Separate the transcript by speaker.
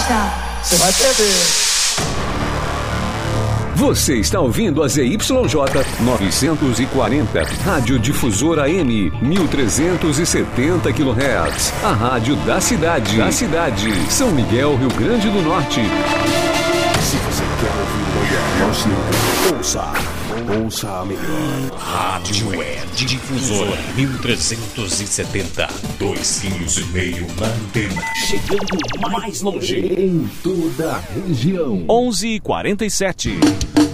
Speaker 1: baixa.
Speaker 2: Você vai perder.
Speaker 3: Você está ouvindo a ZYJ 940, Rádio Difusora AM, 1370 kHz. A rádio da cidade. São Miguel, Rio Grande do Norte.
Speaker 4: Se você quer ouvir o melhor música, ouça a melhor.
Speaker 5: Rádio Web Difusora 1370. 2,5 kg na antena. Chegando mais longe
Speaker 4: em toda a região.
Speaker 6: 11h47.